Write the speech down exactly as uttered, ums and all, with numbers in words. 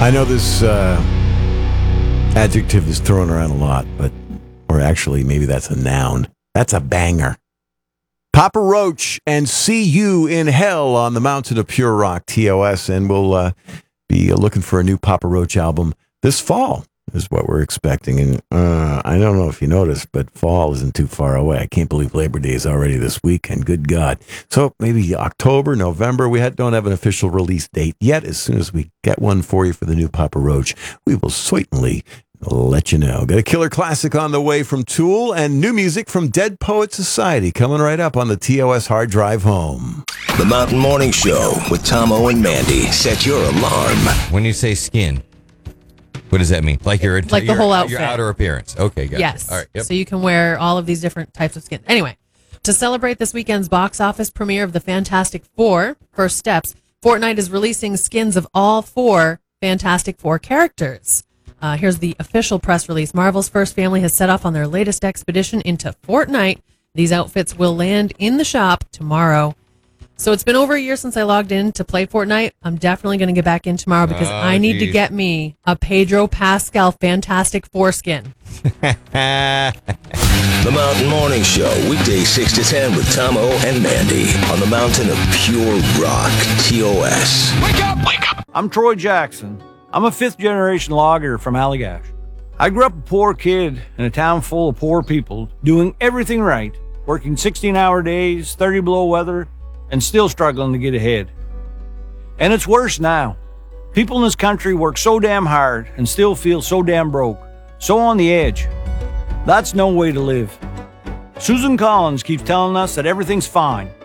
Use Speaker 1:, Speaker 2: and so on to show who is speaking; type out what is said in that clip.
Speaker 1: I know this uh, adjective is thrown around a lot, but, or actually, maybe that's a noun. That's a banger. Papa Roach and See You in Hell on the Mountain of Pure Rock, T O S, and we'll uh, be looking for a new Papa Roach album this fall, is what we're expecting. And uh, I don't know if you noticed, but fall isn't too far away. I can't believe Labor Day is already this weekend. Good God. So maybe October, November. We had, don't have an official release date yet. As soon as we get one for you for the new Papa Roach, we will certainly let you know. Got a killer classic on the way from Tool and new music from Dead Poet Society coming right up on the T O S Hard Drive Home.
Speaker 2: The Mountain Morning Show with Tomo and Mandy. Set your alarm.
Speaker 3: When you say skin, what does that mean? Like your
Speaker 4: like the
Speaker 3: your,
Speaker 4: whole outfit,
Speaker 3: your outer appearance. Okay, gotcha.
Speaker 4: Yes.
Speaker 3: All right. Yep.
Speaker 4: So you can wear all of these different types of skin. Anyway, to celebrate this weekend's box office premiere of the Fantastic Four: First Steps, Fortnite is releasing skins of all four Fantastic Four characters. Uh, here's the official press release. Marvel's first family has set off on their latest expedition into Fortnite. These outfits will land in the shop tomorrow. So it's been over a year since I logged in to play Fortnite. I'm definitely going to get back in tomorrow because
Speaker 3: oh,
Speaker 4: I need
Speaker 3: geez.
Speaker 4: to get me a Pedro Pascal Fantastic Four skin.
Speaker 2: The Mountain Morning Show, weekday six to ten with Tomo and Mandy on the Mountain of Pure Rock, T O S. Wake up! Wake up!
Speaker 5: I'm Troy Jackson. I'm a fifth-generation logger from Allagash. I grew up a poor kid in a town full of poor people, doing everything right, working sixteen-hour days, thirty below weather, and still struggling to get ahead. And it's worse now. People in this country work so damn hard and still feel so damn broke, so on the edge. That's no way to live. Susan Collins keeps telling us that everything's fine.